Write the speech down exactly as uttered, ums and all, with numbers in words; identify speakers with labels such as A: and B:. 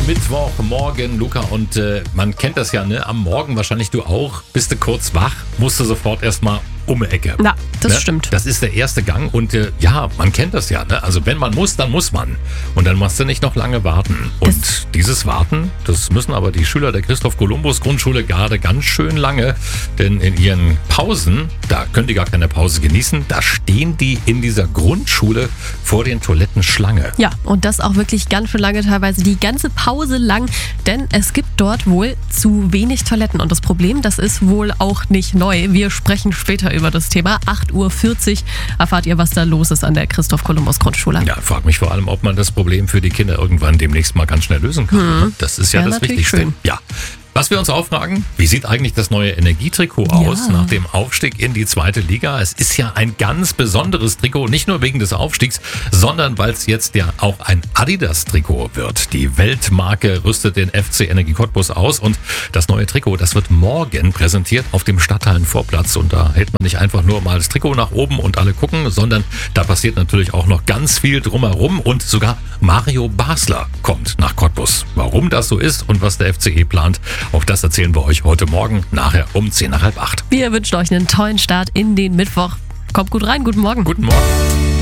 A: Mittwochmorgen, Luca, und äh, man kennt das ja, ne? Am Morgen wahrscheinlich du auch, bist du kurz wach, musst du sofort erstmal um die Ecke.
B: Ja, das
A: ne?
B: stimmt.
A: Das ist der erste Gang und äh, ja, man kennt das ja, ne? Also wenn man muss, dann muss man. Und dann musst du nicht noch lange warten. Und
B: Das
A: dieses Warten, das müssen aber die Schüler der Christoph-Kolumbus-Grundschule gerade ganz schön lange, denn in ihren Pausen, da können die gar keine Pause genießen, da stehen die in dieser Grundschule vor den Toiletten Schlange.
B: Ja, und das auch wirklich ganz schön lange, teilweise die ganze Pause lang, denn es gibt dort wohl zu wenig Toiletten. Und das Problem, das ist wohl auch nicht neu. Wir sprechen später über das Thema. acht Uhr vierzig erfahrt ihr, was da los ist an der Christoph-Kolumbus-Grundschule.
A: Ja, frag mich vor allem, ob man das Problem für die Kinder irgendwann demnächst mal ganz schnell lösen kann.
B: Hm.
A: Das ist ja,
B: Ja,
A: das
B: natürlich
A: Wichtigste.
B: schön.
A: Ja. Was wir uns auch fragen, wie sieht eigentlich das neue Energietrikot aus
B: Ja.
A: nach dem Aufstieg in die zweite Liga? Es ist ja ein ganz besonderes Trikot, nicht nur wegen des Aufstiegs, sondern weil es jetzt ja auch ein Adidas-Trikot wird. Die Weltmarke rüstet den F C Energie Cottbus aus und das neue Trikot, das wird morgen präsentiert auf dem Stadthallenvorplatz. Und da hält man nicht einfach nur mal das Trikot nach oben und alle gucken, sondern da passiert natürlich auch noch ganz viel drumherum und sogar Mario Basler kommt nach Cottbus. Warum das so ist und was der F C E plant, auch das erzählen wir euch heute Morgen, nachher um zehn nach halb acht.
B: Wir wünschen euch einen tollen Start in den Mittwoch. Kommt gut rein, guten Morgen.
A: Guten Morgen.